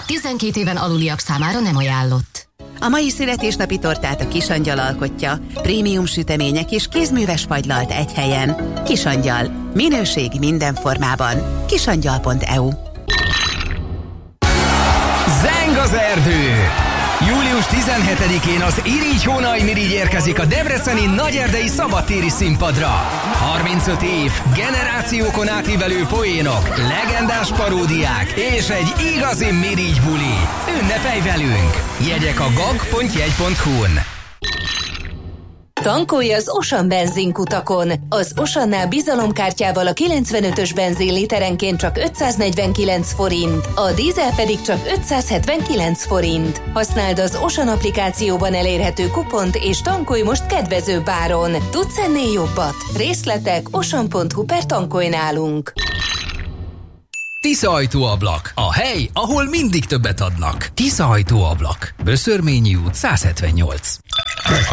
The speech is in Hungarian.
12 éven aluliak számára nem ajánlott. A mai születésnapi tortát a Kisangyal alkotja. Prémium sütemények és kézműves fagylalt egy helyen. Kisangyal. Minőség minden formában. Kisangyal.eu. Zeng az erdő! Július 17-én az Irigy-Hónaj-Mirigy érkezik a debreceni Nagyerdei szabadtéri színpadra. 35 év, generációkon átívelő poénok, legendás paródiák és egy igazi Mirigy buli. Ünnepelj velünk! Jegyek a gag.jegy.hu-n. Tankolj az Osan benzinkutakon. Az Osannál bizalomkártyával a 95-ös benzin literenként csak 549 forint, a dízel pedig csak 579 forint. Használd az Osan applikációban elérhető kupont és tankolj most kedvezőbb áron. Tudsz ennél jobbat? Részletek osan.hu/tankolj nálunk. Tisza Ajtóablak. A hely, ahol mindig többet adnak. Tisza Ajtóablak. Böszörményi út 178.